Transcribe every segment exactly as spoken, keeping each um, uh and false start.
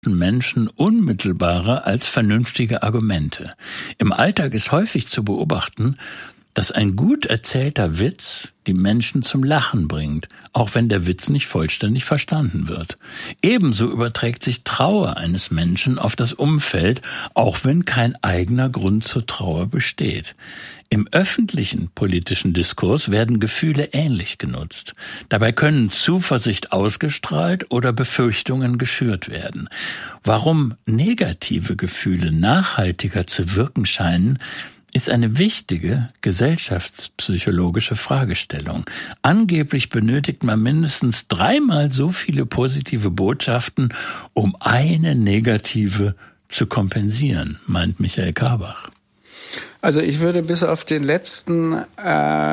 Menschen unmittelbarer als vernünftige Argumente. Im Alltag ist häufig zu beobachten, dass ein gut erzählter Witz die Menschen zum Lachen bringt, auch wenn der Witz nicht vollständig verstanden wird. Ebenso überträgt sich Trauer eines Menschen auf das Umfeld, auch wenn kein eigener Grund zur Trauer besteht. Im öffentlichen politischen Diskurs werden Gefühle ähnlich genutzt. Dabei können Zuversicht ausgestrahlt oder Befürchtungen geschürt werden. Warum negative Gefühle nachhaltiger zu wirken scheinen, ist eine wichtige gesellschaftspsychologische Fragestellung. Angeblich benötigt man mindestens dreimal so viele positive Botschaften, um eine negative zu kompensieren, meint Michael Karbach. Also ich würde bis auf den letzten äh,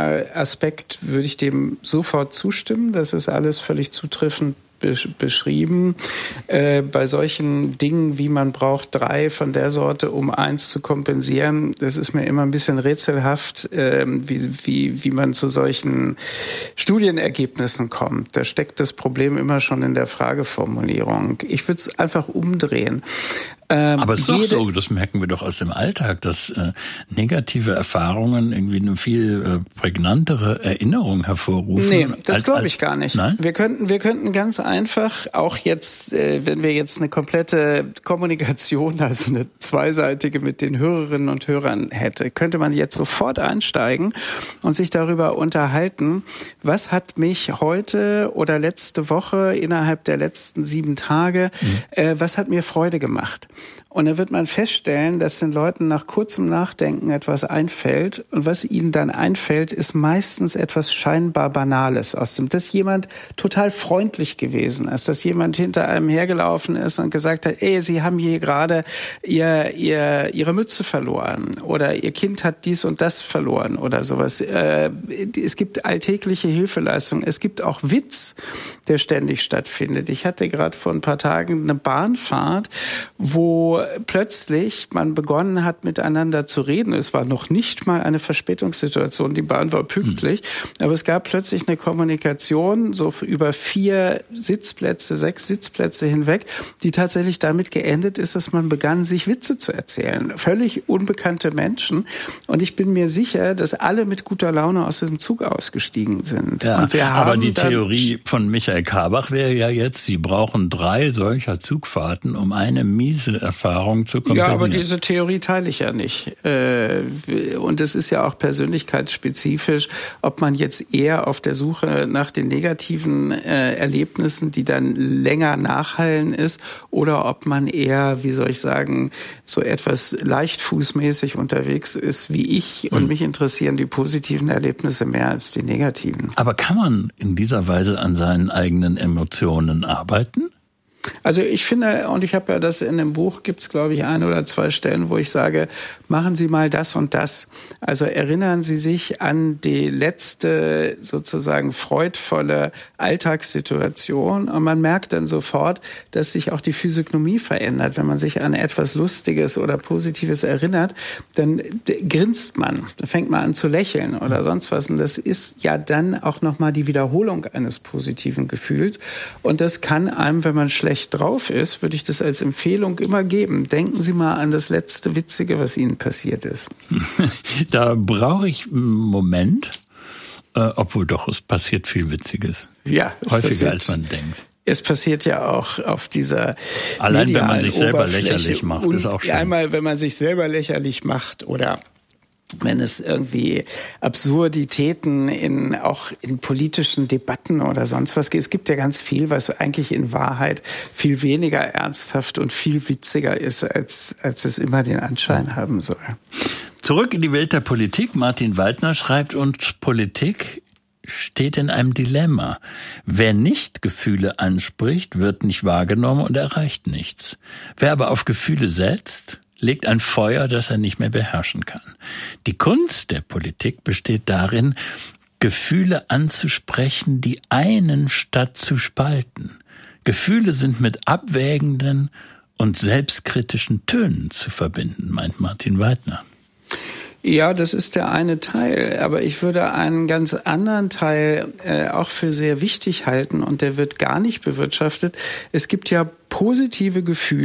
Aspekt, würde ich dem sofort zustimmen. Das ist alles völlig zutreffend beschrieben. Äh, bei solchen Dingen, wie man braucht drei von der Sorte, um eins zu kompensieren, das ist mir immer ein bisschen rätselhaft, äh, wie, wie, wie man zu solchen Studienergebnissen kommt. Da steckt das Problem immer schon in der Frageformulierung. Ich würde es einfach umdrehen. Ähm, Aber es ist doch so, das merken wir doch aus dem Alltag, dass äh, negative Erfahrungen irgendwie eine viel äh, prägnantere Erinnerung hervorrufen. Nee, das glaube ich gar nicht. Nein? Wir könnten, wir könnten ganz einfach, auch jetzt, äh, wenn wir jetzt eine komplette Kommunikation, also eine zweiseitige mit den Hörerinnen und Hörern hätte, könnte man jetzt sofort einsteigen und sich darüber unterhalten, was hat mich heute oder letzte Woche innerhalb der letzten sieben Tage, mhm. äh, was hat mir Freude gemacht? Und da wird man feststellen, dass den Leuten nach kurzem Nachdenken etwas einfällt. Und was ihnen dann einfällt, ist meistens etwas scheinbar Banales aus dem, dass jemand total freundlich gewesen ist, dass jemand hinter einem hergelaufen ist und gesagt hat, ey, Sie haben hier gerade ihr, ihr, Ihre Mütze verloren oder Ihr Kind hat dies und das verloren oder sowas. Es gibt alltägliche Hilfeleistungen. Es gibt auch Witz, der ständig stattfindet. Ich hatte gerade vor ein paar Tagen eine Bahnfahrt, wo plötzlich man begonnen hat, miteinander zu reden. Es war noch nicht mal eine Verspätungssituation, die Bahn war pünktlich, mhm. aber es gab plötzlich eine Kommunikation, so über vier Sitzplätze, sechs Sitzplätze hinweg, die tatsächlich damit geendet ist, dass man begann, sich Witze zu erzählen. Völlig unbekannte Menschen. Und ich bin mir sicher, dass alle mit guter Laune aus dem Zug ausgestiegen sind. Ja, und wir haben aber die Theorie von Michael Karbach wäre ja jetzt, Sie brauchen drei solcher Zugfahrten, um eine miese Erfahrung zu kompensieren. Ja, aber diese Theorie teile ich ja nicht. Und es ist ja auch persönlichkeitsspezifisch, ob man jetzt eher auf der Suche nach den negativen Erlebnissen, die dann länger nachhallen ist, oder ob man eher, wie soll ich sagen, so etwas leichtfußmäßig unterwegs ist wie ich. Und hm. mich interessieren die positiven Erlebnisse mehr als die negativen. Aber kann man in dieser Weise an seinen eigenen Emotionen arbeiten? Also ich finde, und ich habe ja das in dem Buch, gibt es glaube ich ein oder zwei Stellen, wo ich sage, machen Sie mal das und das. Also erinnern Sie sich an die letzte sozusagen freudvolle Alltagssituation und man merkt dann sofort, dass sich auch die Physiognomie verändert. Wenn man sich an etwas Lustiges oder Positives erinnert, dann grinst man, dann fängt man an zu lächeln oder sonst was. Und das ist ja dann auch nochmal die Wiederholung eines positiven Gefühls. Und das kann einem, wenn man schlecht drauf ist, würde ich das als Empfehlung immer geben. Denken Sie mal an das letzte Witzige, was Ihnen passiert ist. Da brauche ich einen Moment, äh, obwohl doch, es passiert viel Witziges. Ja, es häufiger passiert. als man denkt. Es passiert ja auch auf dieser Allein wenn man sich selber lächerlich macht, ist auch schön. Einmal, wenn man sich selber lächerlich macht oder wenn es irgendwie Absurditäten in, auch in politischen Debatten oder sonst was gibt. Es gibt ja ganz viel, was eigentlich in Wahrheit viel weniger ernsthaft und viel witziger ist, als, als es immer den Anschein haben soll. Zurück in die Welt der Politik. Martin Waldner schreibt, und Politik steht in einem Dilemma. Wer nicht Gefühle anspricht, wird nicht wahrgenommen und erreicht nichts. Wer aber auf Gefühle setzt, legt ein Feuer, das er nicht mehr beherrschen kann. Die Kunst der Politik besteht darin, Gefühle anzusprechen, die einen statt zu spalten. Gefühle sind mit abwägenden und selbstkritischen Tönen zu verbinden, meint Martin Weidner. Ja, das ist der eine Teil, aber ich würde einen ganz anderen Teil äh, auch für sehr wichtig halten und der wird gar nicht bewirtschaftet. Es gibt ja positive Gefühle.